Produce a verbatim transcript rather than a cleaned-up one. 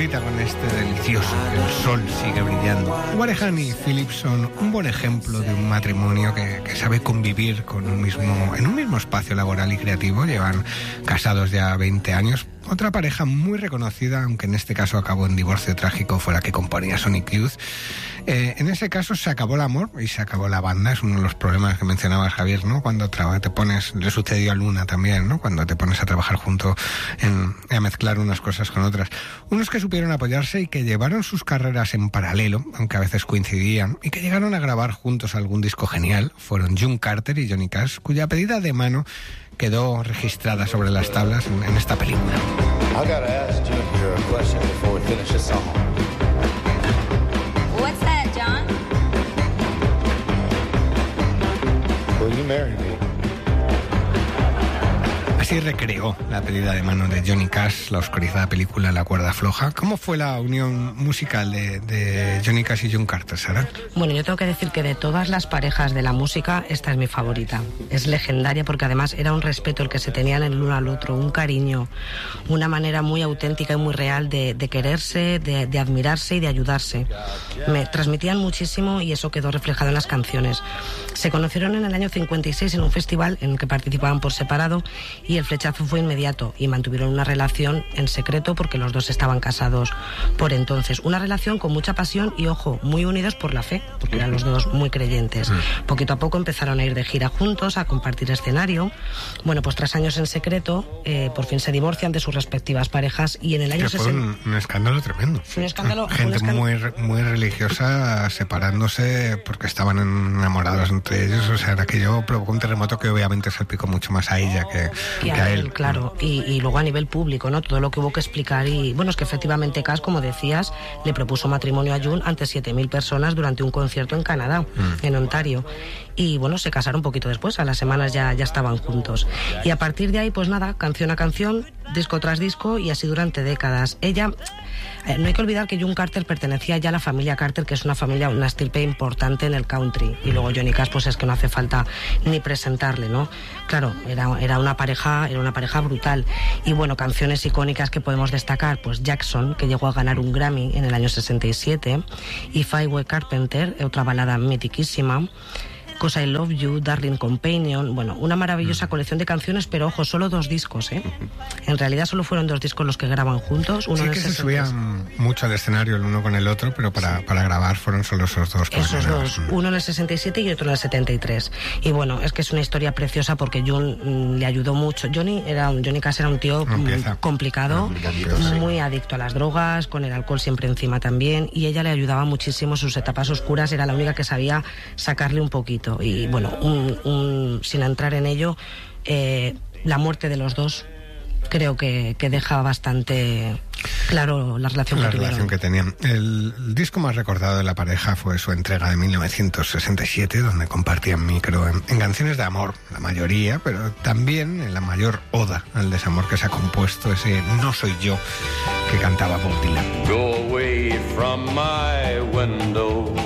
cerquita con este delicioso El sol sigue brillando. Warehan y Phillips son un buen ejemplo de un matrimonio que, que sabe convivir con un mismo, en un mismo espacio laboral y creativo. Llevan casados ya veinte años. Otra pareja muy reconocida, aunque en este caso acabó en divorcio trágico, fue la que componía Sonic Youth. Eh, en ese caso se acabó el amor y se acabó la banda. Es uno de los problemas que mencionaba Javier, ¿no? Cuando tra- te pones, le sucedió a Luna también, ¿no? Cuando te pones a trabajar junto en, a mezclar unas cosas con otras. Unos que supieron apoyarse y que llevaron sus carreras en paralelo, aunque a veces coincidían, y que llegaron a grabar juntos algún disco genial, fueron June Carter y Johnny Cash, cuya pedida de mano quedó registrada sobre las tablas en, en esta película. I gotta ask June here a question before we finish this song. What's that, John? Will you marry me? Así recreó la pedida de mano de Johnny Cash, la oscurizada película La cuerda floja. ¿Cómo fue la unión musical de, de Johnny Cash y June Carter, Sara? Bueno, yo tengo que decir que de todas las parejas de la música, esta es mi favorita. Es legendaria porque además era un respeto el que se tenían el uno al otro, un cariño, una manera muy auténtica y muy real de, de quererse, de, de admirarse y de ayudarse. Me transmitían muchísimo y eso quedó reflejado en las canciones. Se conocieron en el año cincuenta y seis en un festival en el que participaban por separado y el flechazo fue inmediato y mantuvieron una relación en secreto porque los dos estaban casados por entonces. Una relación con mucha pasión y, ojo, muy unidos por la fe, porque eran los dos muy creyentes. Poquito a poco empezaron a ir de gira juntos, a compartir escenario. Bueno, pues tras años en secreto, eh, por fin se divorcian de sus respectivas parejas y en el año que fue sesenta... un, un escándalo tremendo. Fue un escándalo... Gente un escándalo... muy, muy religiosa separándose porque estaban enamorados entre ellos. O sea, aquello provocó un terremoto que obviamente salpicó mucho más a ella que... Y a él, claro, y, y luego a nivel público, ¿no? Todo lo que hubo que explicar y, bueno, es que efectivamente Cash, como decías, le propuso matrimonio a June ante siete mil personas durante un concierto en Canadá, mm. en Ontario. Y, bueno, se casaron un poquito después, a las semanas ya, ya estaban juntos. Y a partir de ahí, pues nada, canción a canción, disco tras disco y así durante décadas. Ella, eh, no hay que olvidar que June Carter pertenecía ya a la familia Carter, que es una familia, una estirpe importante en el country. Y luego Johnny Cash, pues es que no hace falta ni presentarle, ¿no? Claro, era, era una pareja, era una pareja brutal. Y bueno, canciones icónicas que podemos destacar, pues Jackson, que llegó a ganar un Grammy en el año sesenta y siete, y Five Carpenter, otra balada mitiquísima, 'Cause I Love You, Darling Companion, bueno, una maravillosa colección de canciones, pero ojo, solo dos discos, ¿eh? En realidad solo fueron dos discos los que graban juntos. Uno sí que se subían mucho al escenario el uno con el otro, pero para, sí. para grabar fueron solo esos dos. Esos dos, uno en el sesenta y siete y otro en el setenta y tres. Y bueno, es que es una historia preciosa porque June mm, le ayudó mucho. Johnny era un, Johnny Cash era un tío mm, complicado, muy sí. adicto a las drogas, con el alcohol siempre encima también, y ella le ayudaba muchísimo en sus etapas oscuras, era la única que sabía sacarle un poquito. Y bueno, un, un, sin entrar en ello, eh, la muerte de los dos creo que, que deja bastante claro la relación la que relación tuvieron. que tenían. El, el disco más recordado de la pareja fue su entrega de mil novecientos sesenta y siete, donde compartían micro en, en canciones de amor, la mayoría, pero también en la mayor oda al desamor que se ha compuesto, ese No soy yo que cantaba Bob Dylan. Go away from my window.